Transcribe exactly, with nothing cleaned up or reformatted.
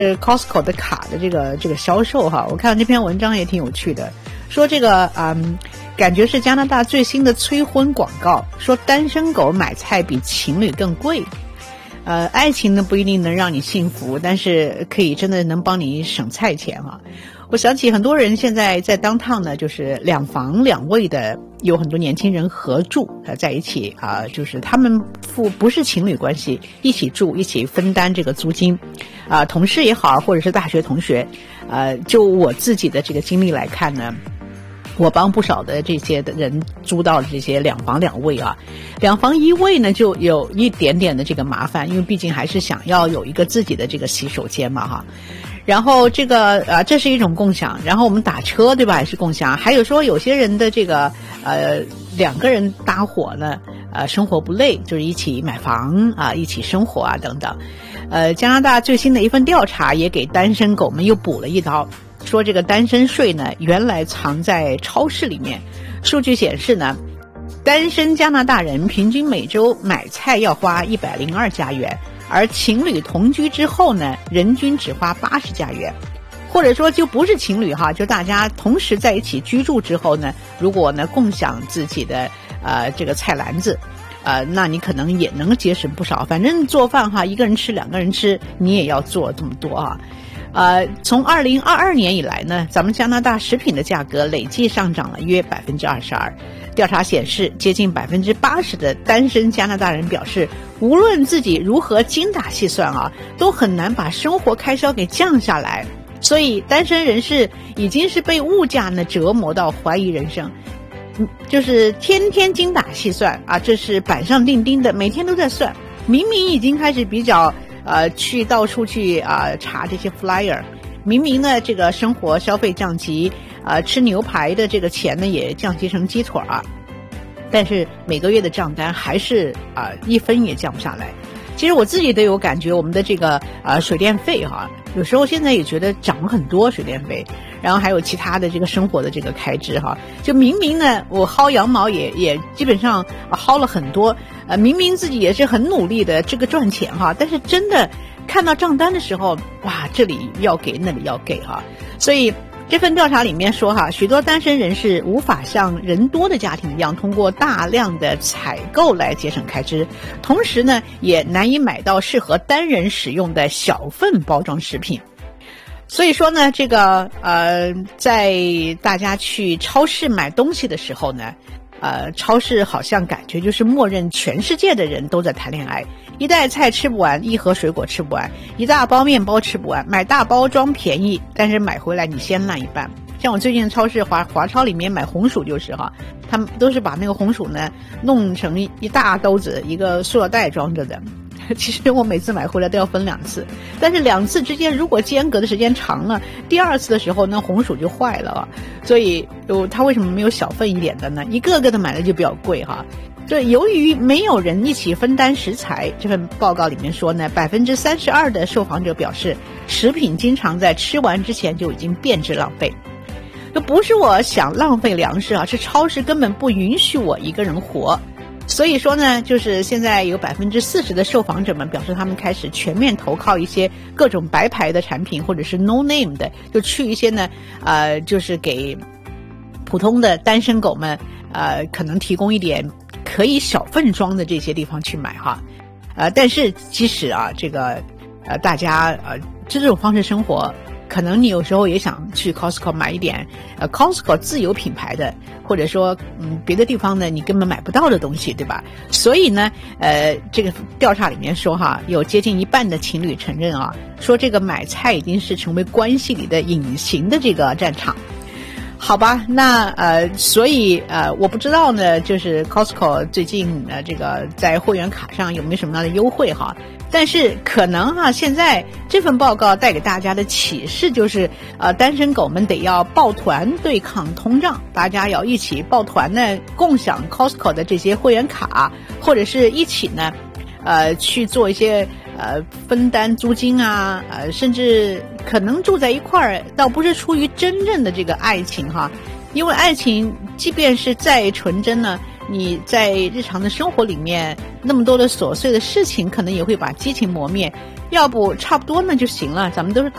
呃 Costco 的卡的这个这个销售哈，我看到这篇文章也挺有趣的，说这个嗯，感觉是加拿大最新的催婚广告，说单身狗买菜比情侣更贵。呃，爱情呢不一定能让你幸福，但是可以真的能帮你省菜钱哈。我想起很多人现在在downtown呢，就是两房两卫的，有很多年轻人合住呃在一起啊、呃，就是他们付不是情侣关系，一起住，一起分担这个租金啊、呃，同事也好，或者是大学同学，呃，就我自己的这个经历来看呢。我帮不少的这些的人租到这些两房两卫啊，两房一卫呢就有一点点的这个麻烦，因为毕竟还是想要有一个自己的这个洗手间嘛哈。然后这个呃这是一种共享，然后我们打车对吧也是共享，还有说有些人的这个呃两个人搭伙呢呃生活不累，就是一起买房啊一起生活啊等等。呃加拿大最新的一份调查也给单身狗们又补了一刀。说这个单身税呢，原来藏在超市里面。数据显示呢，单身加拿大人平均每周买菜要花一百零二加元，而情侣同居之后呢，人均只花八十加元。或者说就不是情侣哈，就大家同时在一起居住之后呢，如果呢共享自己的呃这个菜篮子。呃，那你可能也能节省不少。反正做饭哈，一个人吃两个人吃，你也要做这么多啊。呃，从二零二二年以来呢，咱们加拿大食品的价格累计上涨了约百分之二十二。调查显示，接近百分之八十的单身加拿大人表示，无论自己如何精打细算啊，都很难把生活开销给降下来。所以，单身人士已经是被物价呢折磨到怀疑人生。就是天天精打细算啊，这是板上钉钉的，每天都在算。明明已经开始比较呃去到处去啊、呃、查这些 flyer， 明明呢这个生活消费降级啊、呃，吃牛排的这个钱呢也降级成鸡腿啊，但是每个月的账单还是啊、呃、一分也降不下来。其实我自己都有感觉，我们的这个呃水电费哈，有时候现在也觉得涨了很多水电费，然后还有其他的这个生活的这个开支哈，就明明呢我薅羊毛也也基本上薅了很多，呃明明自己也是很努力的这个赚钱哈，但是真的看到账单的时候，哇，这里要给那里要给哈，所以。这份调查里面说哈，许多单身人士无法像人多的家庭一样通过大量的采购来节省开支，同时呢也难以买到适合单人使用的小份包装食品。所以说呢，这个呃，在大家去超市买东西的时候呢，呃，超市好像感觉就是默认全世界的人都在谈恋爱。一袋菜吃不完，一盒水果吃不完，一大包面包吃不完，买大包装便宜，但是买回来你先烂一半。像我最近超市华华超里面买红薯就是哈，他们都是把那个红薯呢弄成一大兜子，一个塑料袋装着的。其实我每次买回来都要分两次，但是两次之间如果间隔的时间长了，第二次的时候那红薯就坏了啊。所以有它为什么没有小份一点的呢？一个个的买的就比较贵哈。这由于没有人一起分担食材，这份报告里面说呢，百分之三十二的受访者表示，食品经常在吃完之前就已经变质浪费。这不是我想浪费粮食啊，是超市根本不允许我一个人活。所以说呢，就是现在有百分之四十的受访者们表示，他们开始全面投靠一些各种白牌的产品，或者是 no name 的，就去一些呢，呃，就是给普通的单身狗们，呃，可能提供一点可以小份装的这些地方去买哈，呃，但是即使啊，这个呃，大家呃这种方式生活。可能你有时候也想去 Costco 买一点呃 Costco 自有品牌的，或者说嗯别的地方呢你根本买不到的东西，对吧？所以呢呃这个调查里面说哈，有接近一半的情侣承认啊，说这个买菜已经是成为关系里的隐形的这个战场。好吧，那呃，所以呃，我不知道呢，就是 Costco 最近呃，这个在会员卡上有没有什么样的优惠哈？但是可能哈，现在这份报告带给大家的启示就是，呃，单身狗们得要抱团对抗通胀，大家要一起抱团呢，共享 Costco 的这些会员卡，或者是一起呢，呃，去做一些。呃，分担租金啊，呃，甚至可能住在一块儿，倒不是出于真正的这个爱情哈，因为爱情即便是再纯真呢，你在日常的生活里面， 那么多的琐碎的事情可能也会把激情磨灭，要不差不多那就行了，咱们都是大